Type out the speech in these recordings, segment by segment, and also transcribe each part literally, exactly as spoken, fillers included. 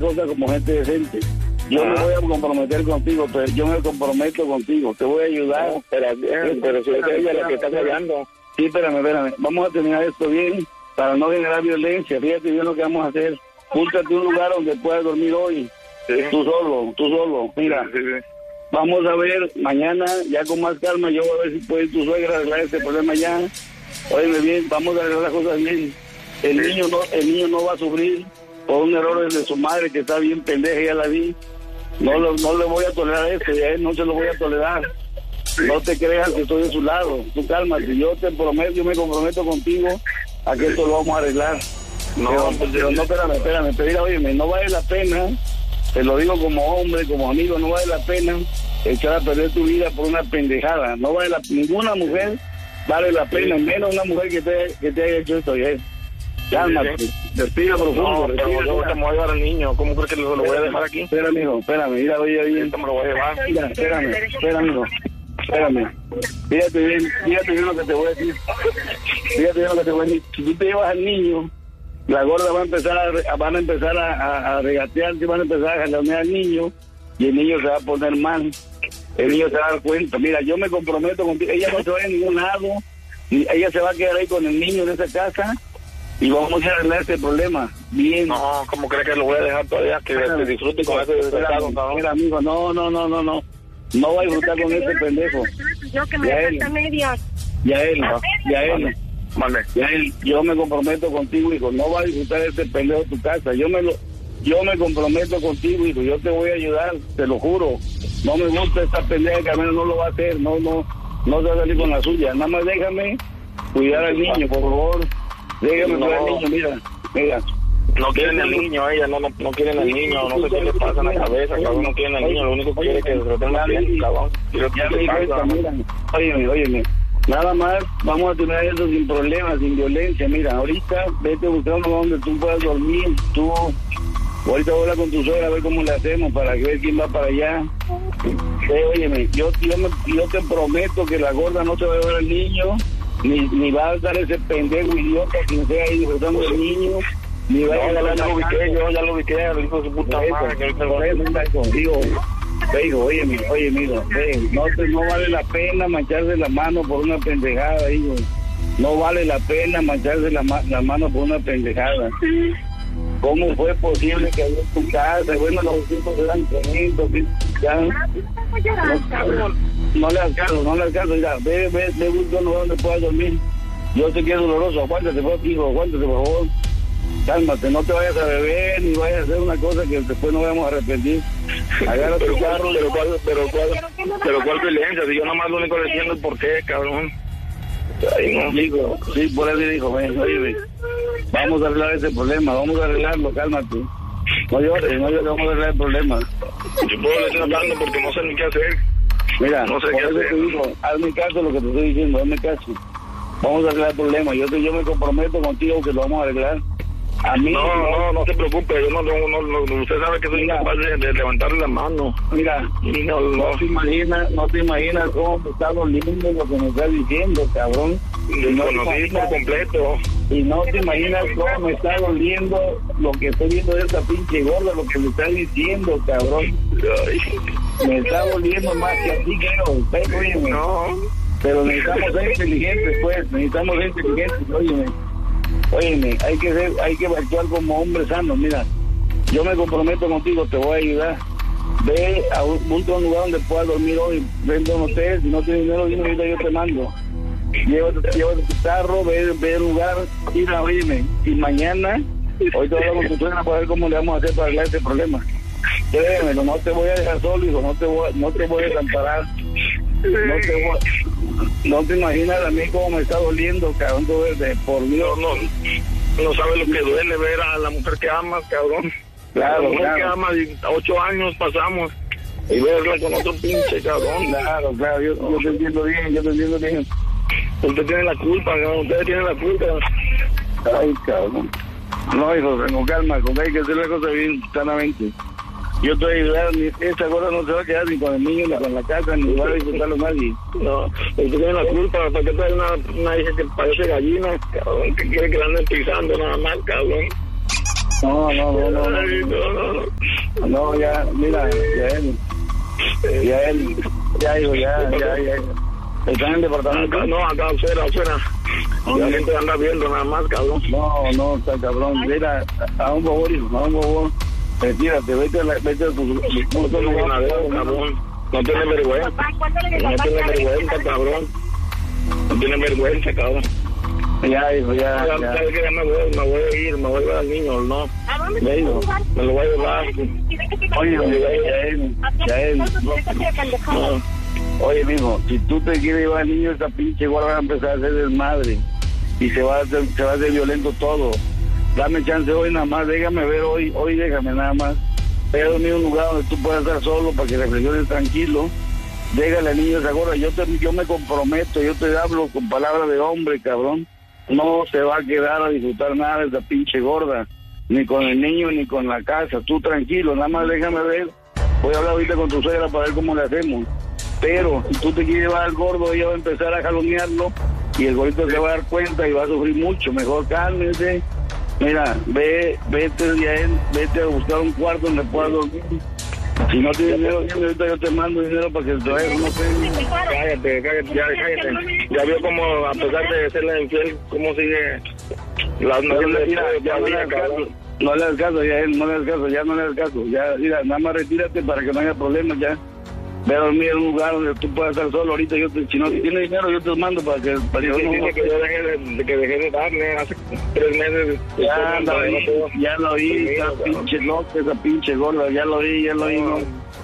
cosas como gente decente. Yo me voy a comprometer contigo, pero yo me comprometo contigo, te voy a ayudar. No, pero bien, pero si es ella la que está fallando. Sí, espérame, espérame. Vamos a terminar esto bien para no generar violencia. Fíjate bien lo que vamos a hacer. Búscate un lugar donde puedas dormir hoy. Sí. Tú solo, tú solo. Mira, sí, sí. Vamos a ver mañana, ya con más calma, yo voy a ver si puede tu suegra arreglar este problema ya. Óyeme bien, vamos a arreglar las cosas bien. El sí. niño no, el niño no va a sufrir por un error de su madre que está bien pendeja, ya la vi. No, lo, no le voy a tolerar esto, y a él no se lo voy a tolerar. No te creas que estoy de su lado. Tú cálmate, yo te prometo, yo me comprometo contigo a que esto lo vamos a arreglar. No, pero, pues, pero no, espérame, espérame, pero mira, óyeme, no vale la pena, te lo digo como hombre, como amigo, no vale la pena echar a perder tu vida por una pendejada. No vale la, ninguna mujer vale la pena, menos una mujer que te, que te haya hecho esto, ya es. Cálmate, respira profundo. No, respira, pero yo te voy a llevar al niño. ¿Cómo crees que lo, lo voy a dejar aquí? Espera, mijo, espérame, mira, oye bien. Me lo voy a llevar. Mira, espérame, espérame, mijo. Espérame. Fíjate bien, fíjate bien lo que te voy a decir. Fíjate bien lo que te voy a decir. Si tú te llevas al niño, la gorda va a empezar a, van a empezar a, a, a regatear, van a empezar a jalonear al niño, y el niño se va a poner mal. El niño se va a dar cuenta. Mira, yo me comprometo contigo. Ella no se va a ningún lado. Ella se va a quedar ahí con el niño en esa casa. Y vamos a arreglar este problema. Bien. No, ¿cómo crees que lo voy a dejar todavía? Que te disfrute con ese desgraciado, cabrón. Mira, amigo, no, no, no, no, no. No va a disfrutar con ese pendejo. Yo que me falta medias. Ya él, ya él. Vale. Ya él, yo me comprometo contigo, hijo. No va a disfrutar este pendejo de tu casa. Yo me lo, yo me comprometo contigo, hijo. Yo te voy a ayudar, te lo juro. No me gusta esta pendeja que al menos no lo va a hacer. No, no, no se va a salir con la suya. Nada más déjame cuidar al niño, por favor. Déjame no. cuidar al niño, mira, mira. No quieren al niño, ella no, no, no quieren al niño, no sé qué le pasa en la cabeza, cabrón, no quieren al niño, lo único que quiere es que se lo tenga bien, cabrón. Ya me dijo esta, mira, óyeme, óyeme, nada más vamos a tener eso sin problemas, sin violencia, mira, ahorita vete buscando donde tú puedas dormir, tú, ahorita habla con tu suegra a ver cómo le hacemos para ver quién va para allá. Eh, óyeme, yo, yo, me, yo te prometo que la gorda no se va a llevar al niño, ni, ni va a dar ese pendejo idiota quien sea ahí disfrutando del niño. Ni va a no, ya lo ubiqué, yo ya lo ubiqué, el hijo de su puta madre, que ahorita por eso está contigo. Hijo, oye, oye, amigo, no, te, no vale la pena mancharse la mano por una pendejada, hijo. No vale la pena mancharse la, la mano por una pendejada. ¿Cómo fue posible que había tu casa? Bueno, los tiempos eran tremendos, ya. No, no le alcanzo, no le alcanzo, ya. Ve, ve, ve, busca un lugar donde puedas dormir. Yo sé que es doloroso, aguántate, por hijo, aguántate, por favor. Cálmate, no te vayas a beber ni vayas a hacer una cosa que después no vayamos a arrepentir. Agarra tu carro, pero cuál, pero cuál, pero cuál violencia, si yo nada más lo único que le entiendo es por qué, cabrón. Ay, no, digo, sí, por eso dijo, ven, oye, vamos a arreglar ese problema, vamos a arreglarlo, cálmate. No llores, no llores, vamos a arreglar el problema. Yo puedo estar hablando porque no sé ni qué hacer. Mira, no sé por qué eso hacer. te digo, hazme caso lo que te estoy diciendo, hazme caso. Vamos a arreglar el problema, yo, te, yo me comprometo contigo que lo vamos a arreglar. A mí, no, no, no se preocupe, yo no, no, no, no usted sabe que soy mira, incapaz de, de levantarle la mano. Mira, no, no, no te imaginas, no te imaginas cómo me está doliendo lo que me estás diciendo, cabrón. Desconocí por completo. Y no te imaginas cómo me está doliendo lo que estoy viendo de esta pinche gorda, lo que me está diciendo, cabrón. Ay. Me está doliendo más que a ti, creo. No. Pero necesitamos ser inteligentes, pues, necesitamos ser inteligentes, óyeme. Óyeme, hay que ser, hay que actuar como hombres sanos. Mira, yo me comprometo contigo, te voy a ayudar. Ve a un, busca un lugar donde puedas dormir hoy, vende un hotel, si no tienes dinero, dime, ahorita yo te mando. Llévate, llévate tu carro, ve, ve el lugar, mira, óyeme, y mañana, hoy te voy a hablar con tu suegra para ver cómo le vamos a hacer para arreglar este problema. Créemelo, no te voy a dejar solo, hijo, no te voy, no te voy a desamparar. No te voy, no te imaginas a mí cómo me está doliendo, cabrón, de, por Dios. No, no, no sabes lo que duele ver a la mujer que amas, cabrón. Claro, la mujer claro. que amas, ocho años pasamos, y verla con otro pinche cabrón. Claro, claro, yo, yo te entiendo bien, yo te entiendo bien. Usted tiene la culpa, cabrón, ustedes tienen la culpa. Ay, cabrón. No, hijo, con calma, con hay que hacer la cosa bien sanamente. Yo te voy a ayudar, esta cosa no se va a quedar ni con el niño, ni con la casa, ni va a disfrutarlo nadie. No, usted tiene la culpa, ¿para qué trae una, una hija que parece gallina, cabrón, que quiere que la anden pisando nada más, cabrón? No, no, no, no. Ay, no, no, no. no, ya, mira, ya él, ya él, ya digo, ya, ya, ya. ¿Está en el departamento? No, acá afuera, afuera. La gente anda viendo nada más, cabrón. No, no, está cabrón. Mira, a un favor, hijo, a un favor. Retírate, vete a, la, vete a tu... tu, tu, tu cabrón. No tienes vergüenza. No tienes vergüenza, cabrón. No tienes vergüenza, cabrón. Ya, hijo, ya, ya. Ya, ya. ya me, voy, me voy a ir, me voy a llevar al niño, ¿no? Ya, hijo. Me lo voy a llevar. Oye, oye, ya él, ya él. No. Oye, mijo, si tú te quieres llevar al niño, esta pinche gorda va a empezar a hacer desmadre. Y se va a hacer, se va a hacer violento todo. Dame chance hoy nada más, déjame ver hoy, hoy déjame nada más. Voy a dormir en un lugar donde tú puedas estar solo para que reflexiones tranquilo. Déjale al niño esa gorda. Yo, te, yo me comprometo, yo te hablo con palabras de hombre, cabrón. No se va a quedar a disfrutar nada de esa pinche gorda. Ni con el niño, ni con la casa. Tú tranquilo, nada más déjame ver. Voy a hablar ahorita con tu suegra para ver cómo le hacemos. Pero si tú te quieres llevar al gordo, ella va a empezar a jalonearlo y el gordito se va a dar cuenta y va a sufrir mucho. Mejor cálmese. Mira, ve, vete de ahí, vete a buscar un cuarto donde puedas dormir. Si no tienes dinero, ahorita yo te mando dinero para que te vayas, no te... Cállate, cállate, ya, cállate. Ya vio como, a pesar de serle infiel, cómo sigue las nociones de ya no le hagas caso. No le hagas caso, ya él, no le hagas caso, ya no le hagas caso. Ya, mira, nada más retírate para que no haya problemas ya. Ve a dormir en un lugar donde tú puedas estar solo. Ahorita yo te, si no si tienes dinero, yo te mando para que... Para sí, que dice no, que yo dejé de, que dejé de darle hace tres meses. Ya lo oí, ya lo oí, esa pinche loca, esa pinche gorda, ya lo oí, ya lo oí, no.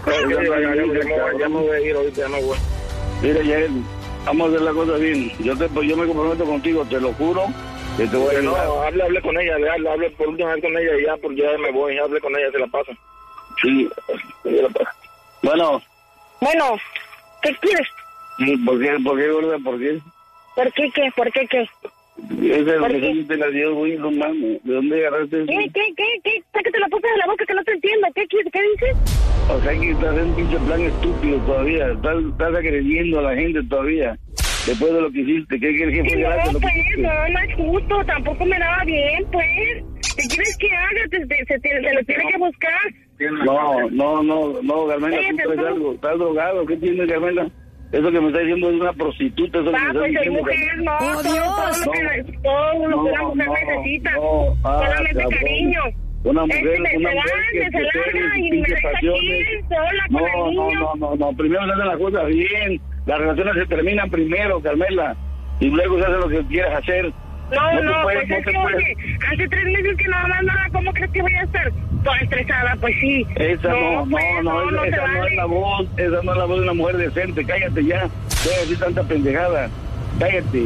Ya me voy a ir ahorita, ya no voy. Mira, Yael, vamos a hacer la cosa bien. Yo te, yo me comprometo contigo, te lo juro, que te voy a ayudar. No, hable, hable con ella, hable, hable por última vez con ella y ya, porque ya me voy, hable con ella, se la paso. Sí, se la paso. Bueno. Bueno, ¿qué quieres? ¿Por qué, por qué, gorda, por qué? ¿Por qué qué? ¿Por qué qué? Esa es lo que te la dio, güey, no mames. ¿De dónde agarraste eso? ¿Qué, qué, qué, qué? Sácate la puta de la boca que no te entiendo. ¿Qué quieres? ¿Qué dices? O sea que estás en un pinche plan estúpido todavía. Estás, estás agrediendo a la gente todavía. Después de lo que hiciste. ¿Qué quieres que fue gratis No, lo que pues, hiciste? no, no es justo. Tampoco me daba bien, pues. ¿Qué quieres que haga? Te, te, se, te, se lo tiene que buscar. No, no, no, no, Carmela, Oye, tú traes tú- algo. ¿Estás drogado? ¿Qué tienes, Carmela? Eso que me está diciendo es una prostituta. Eso que Va, me está pues soy diciendo, mujer, no. ¡Oh, todo, Dios! todo lo que, todo lo que una mujer necesita. no, ah, Solamente cabrón. cariño. Una mujer, Este me una se mujer va, que, se que larga tiene y me pinches deja aquí pasiones. sola con No, el no, niño. no, no, no, primero se hacen las cosas bien. Las relaciones se terminan primero, Carmela. Y luego se hace lo que quieras hacer. No, No te no, puedes- pues no es te que, puedes- oye, hace tres meses que nada más nada, ¿cómo crees que voy a estar toda estresada? Pues sí. Esa no, no, pues, no, no, esa, se esa no vale. es la voz, esa no es la voz de una mujer decente. Cállate ya, deja de decir tanta pendejada. Cállate,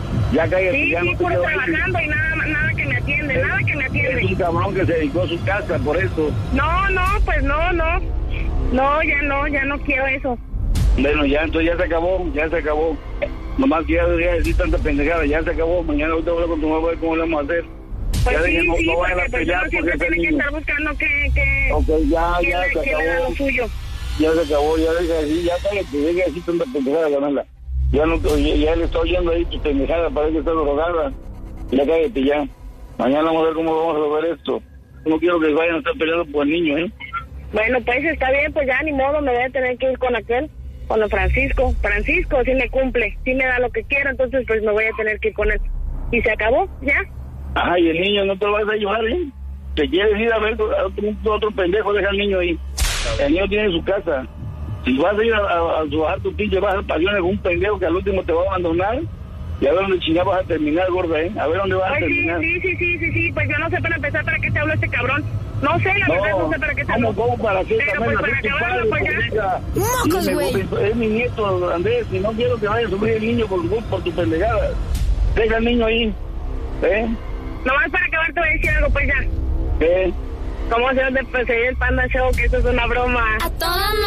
ya cállate, Sí, ya sí, no te puro quiero trabajando y nada, nada que me atiende, nada que me Es un atiende. cabrón que se dedicó a su casa, por eso. No, no, pues no, no. No, ya no, ya no quiero eso. Bueno, ya, entonces ya se acabó, ya se acabó. Nomás que ya debería decir tanta pendejada, ya se acabó. Mañana ahorita voy a hablar con tu mamá a ver cómo le vamos a hacer. Pues ya de sí, que no, sí, no vayan a porque pues pelear uno siempre porque es el tiene que niño. estar buscando que, que, Ok, ya, que ya le, se que le da acabó. lo suyo. Ya se acabó, ya deja de decir, ya cállate, deja de decir tanta pendejada, Carmela. Ya no, ya, ya le está oyendo ahí tu pendejada, parece que está drogada. Ya cállate ya. Mañana vamos a ver cómo vamos a resolver esto. No quiero que vayan a estar peleando por el niño, ¿eh? Bueno, pues está bien, pues ya ni modo, me voy a tener que ir con aquel, con el Francisco. Francisco sí me cumple, sí me da lo que quiero, entonces pues me voy a tener que ir con él. Y se acabó, ya. Ajá, y el niño no te lo vas a llevar, ¿eh? Te quieres ir a ver a otro, otro pendejo, deja al niño ahí. El niño tiene su casa. Si vas a ir a, a, a bajar tu pinche, vas a pasiones con un pendejo que al último te va a abandonar. Y a ver dónde chingada vas a terminar, gorda, ¿eh? A ver dónde vas a Ay, sí, terminar. sí, sí, sí, sí, sí, pues yo no sé para empezar para qué te habló este cabrón. No sé, la verdad no sé para qué te habló. ¿Cómo, cómo para qué? Pero pues para acabarlo, pues ya. pendeja. ¡Mocos, Sí, me güey! gusta, es mi nieto, Andrés, y no quiero que vaya a sufrir el niño por, por tu pendejada. Deja al niño ahí, ¿eh? Nomás para acabar te voy a decir algo, pues ya. ¿Eh? ¿Cómo se de perseguir el Panda Show? Que eso es una broma. A toda